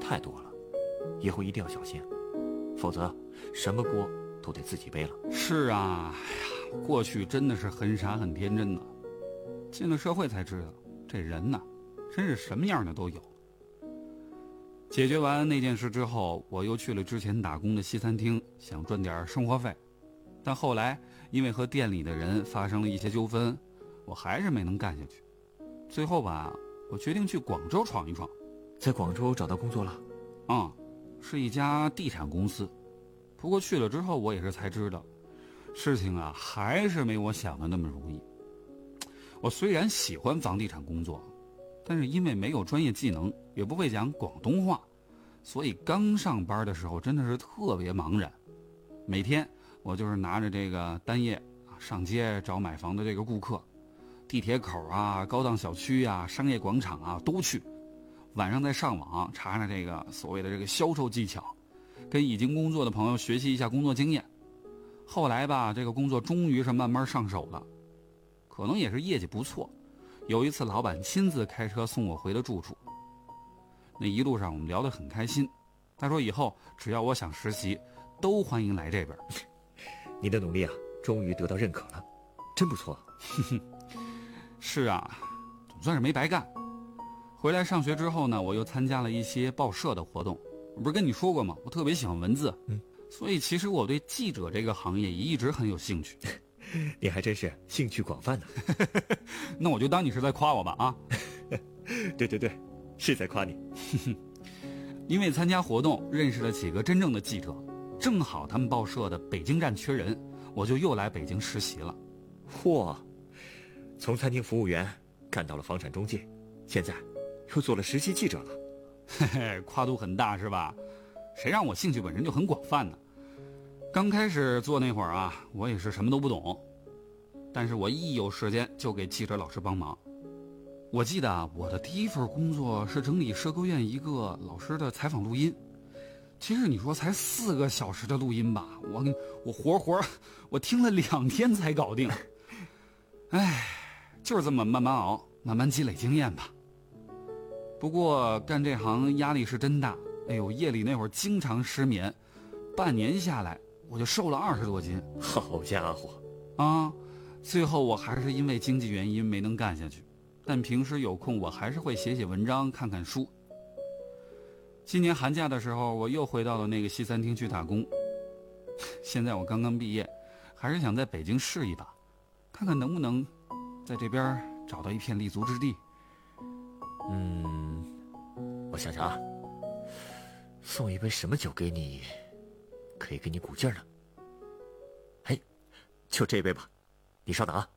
太多了，以后一定要小心，否则什么锅都得自己背了。 是啊，哎呀，过去真的是很傻很天真的，进了社会才知道，这人呐，真是什么样的都有。解决完那件事之后，我又去了之前打工的西餐厅，想赚点生活费。但后来因为和店里的人发生了一些纠纷，我还是没能干下去。最后吧，我决定去广州闯一闯。 在广州找到工作了？ 是一家地产公司。不过去了之后，我也是才知道，事情啊还是没我想的那么容易。我虽然喜欢房地产工作，但是因为没有专业技能，也不会讲广东话，所以刚上班的时候真的是特别茫然。每天我就是拿着这个单页上街找买房的这个顾客，地铁口啊、高档小区啊、商业广场啊都去。晚上再上网查查这个所谓的这个销售技巧，跟已经工作的朋友学习一下工作经验。后来吧，这个工作终于是慢慢上手了，可能也是业绩不错。有一次老板亲自开车送我回了住处，那一路上我们聊得很开心。他说以后只要我想实习，都欢迎来这边。 你的努力啊，终于得到认可了，真不错。 是啊，总算是没白干。回来上学之后呢，我又参加了一些报社的活动。我不是跟你说过吗？我特别喜欢文字，所以其实我对记者这个行业也一直很有兴趣。 你还真是兴趣广泛呢。 那我就当你是在夸我吧啊。 对对对，是在夸你。 因为参加活动认识了几个真正的记者，正好他们报社的北京站缺人，我就又来北京实习了。 嚯，从餐厅服务员干到了房产中介，现在又做了实习记者了。 嘿嘿，跨度很大是吧？谁让我兴趣本身就很广泛呢？刚开始做那会儿啊，我也是什么都不懂，但是我一有时间就给记者老师帮忙。我记得啊，我的第一份工作是整理社科院一个老师的采访录音。其实你说才4个小时的录音吧，我活我听了2天才搞定。哎，就是这么慢慢熬，慢慢积累经验吧。不过干这行压力是真大，哎呦，夜里那会儿经常失眠，半年下来我就瘦了20多斤。 好家伙啊！最后我还是因为经济原因没能干下去，但平时有空我还是会写写文章、看看书。今年寒假的时候，我又回到了那个西餐厅去打工。现在我刚刚毕业，还是想在北京试一把，看看能不能在这边找到一片立足之地。 我想想啊，送一杯什么酒给你，可以给你鼓劲儿呢？嘿，就这杯吧，你稍等啊。